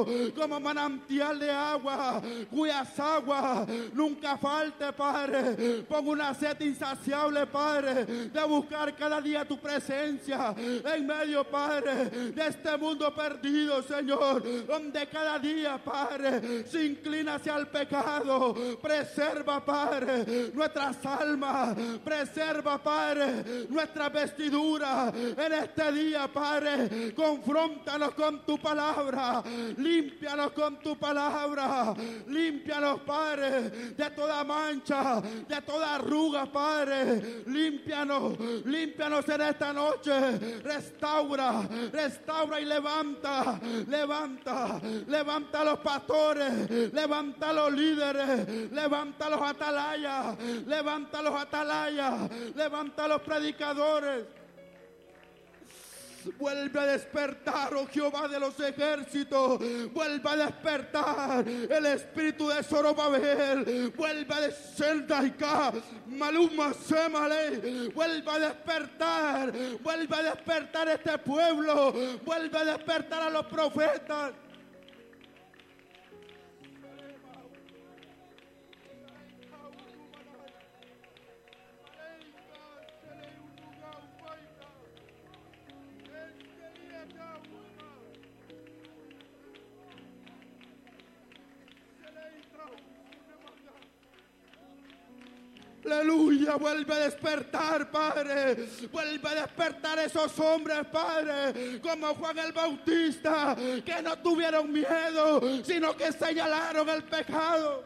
lleno como manantial de agua, cuyas aguas nunca falte, Padre. Pongo una sed insaciable, Padre, de buscar cada día tu presencia en medio, Padre, de este mundo perdido, Señor, donde cada día, Padre, se inclina hacia el pecado. Preserva, Padre, nuestras almas, preserva, Padre, nuestra vestidura en este día, Padre. Confróntanos con tu palabra, límpianos con tu palabra, límpianos, Padre, de toda mancha, de toda arruga, Padre. Límpianos en esta noche. Restaura y levanta a los pastores, levanta a los líderes, levanta a los atalayas, levanta a los predicadores. Vuelve a despertar, oh Jehová de los ejércitos. Vuelve a despertar el espíritu de Zorobabel. Vuelve a descender Maluma Semale. Vuelve a despertar este pueblo. Vuelve a despertar a los profetas. Aleluya, vuelve a despertar, Padre. Vuelve a despertar esos hombres, Padre, como Juan el Bautista, que no tuvieron miedo, sino que señalaron el pecado.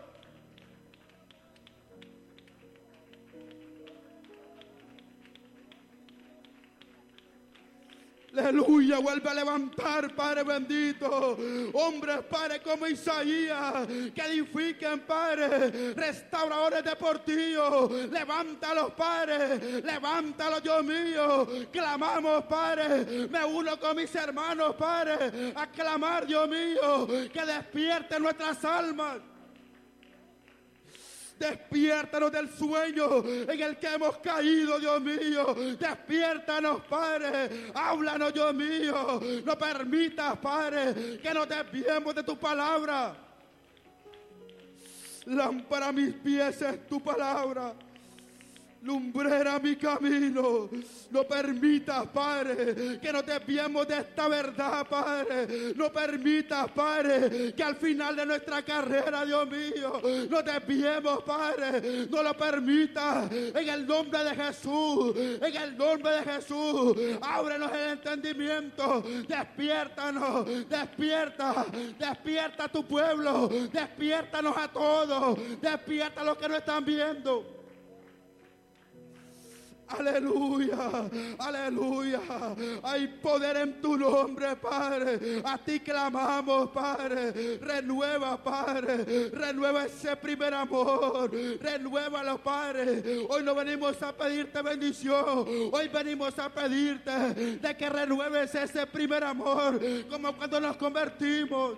Aleluya, vuelve a levantar, Padre bendito, hombres, Padre, como Isaías, que edifiquen, Padre, restauradores deportivos. Levántalos, Padre, levántalos, Dios mío. Clamamos, Padre, me uno con mis hermanos, Padre, a clamar, Dios mío, que despierte nuestras almas. Despiértanos del sueño en el que hemos caído, Dios mío. Despiértanos, Padre. Háblanos, Dios mío. No permitas, Padre, que nos desviemos de tu palabra. Lámpara a mis pies es tu palabra, lumbrera mi camino. No permitas, Padre, que nos desviemos de esta verdad, Padre. No permitas, Padre, que al final de nuestra carrera, Dios mío, nos desviemos, Padre. No lo permitas. En el nombre de Jesús, en el nombre de Jesús, ábrenos el entendimiento. Despiértanos, despierta a tu pueblo. Despiértanos a todos. Despierta a los que no están viendo. Aleluya, aleluya. Hay poder en tu nombre, Padre. A ti clamamos, Padre. Renueva, Padre. Renueva ese primer amor. Renuévalo, Padre. Hoy no venimos a pedirte bendición. Hoy venimos a pedirte de que renueves ese primer amor, como cuando nos convertimos.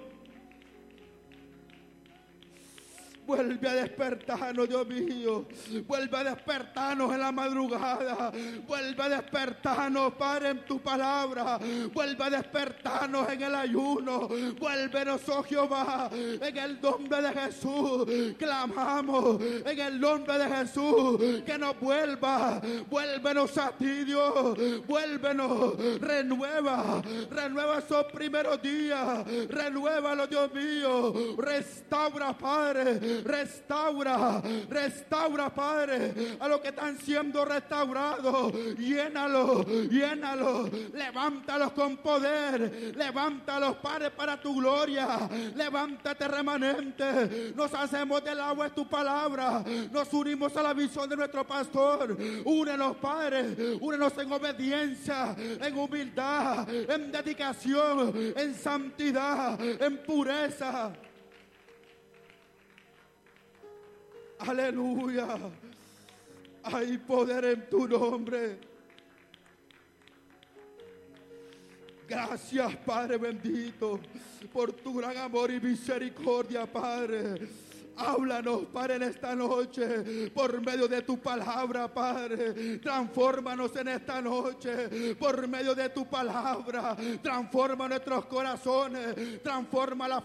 Vuelve a despertarnos, Dios mío. Vuelve a despertarnos en la madrugada. Vuelve a despertarnos, Padre, en tu palabra. Vuelve a despertarnos en el ayuno. Vuélvenos, oh Jehová, en el nombre de Jesús. Clamamos en el nombre de Jesús que nos vuelva. Vuélvenos a ti, Dios. Vuélvenos. Renueva esos primeros días. Renuévalo, Dios mío. Restaura, Padre. Restaura, Padre, a los que están siendo restaurados. Llénalos. Levántalos con poder. Levántalos, Padre, para tu gloria. Levántate, remanente. Nos hacemos del agua, es tu palabra. Nos unimos a la visión de nuestro pastor. Únenos, Padre. Únenos en obediencia, en humildad, en dedicación, en santidad, en pureza. Aleluya. Hay poder en tu nombre. Gracias, Padre bendito, por tu gran amor y misericordia, Padre. Háblanos, Padre, en esta noche, por medio de tu palabra, Padre. Transfórmanos en esta noche, por medio de tu palabra. Transforma nuestros corazones, transforma la